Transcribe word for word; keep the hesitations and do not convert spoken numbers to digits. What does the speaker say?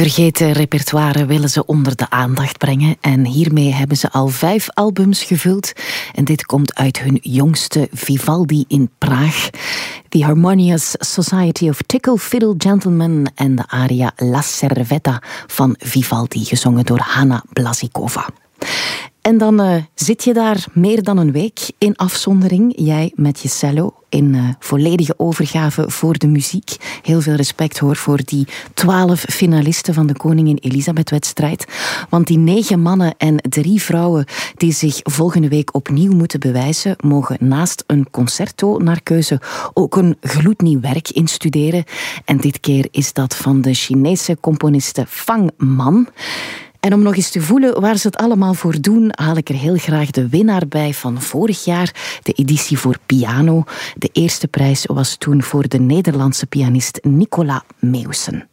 Vergeten repertoire willen ze onder de aandacht brengen. En hiermee hebben ze al vijf albums gevuld. En dit komt uit hun jongste Vivaldi in Praag. The Harmonious Society of Tickle Fiddle Gentlemen en de aria La Servetta van Vivaldi, gezongen door Hanna Blasikova. En dan uh, zit je daar meer dan een week in afzondering. Jij met je cello in uh, volledige overgave voor de muziek. Heel veel respect hoor voor die twaalf finalisten van de Koningin Elisabeth-wedstrijd. Want die negen mannen en drie vrouwen die zich volgende week opnieuw moeten bewijzen, mogen naast een concerto naar keuze ook een gloednieuw werk instuderen. En dit keer is dat van de Chinese componiste Fang Man. En om nog eens te voelen waar ze het allemaal voor doen, haal ik er heel graag de winnaar bij van vorig jaar, de editie voor piano. De eerste prijs was toen voor de Nederlandse pianist Nicola Meusen.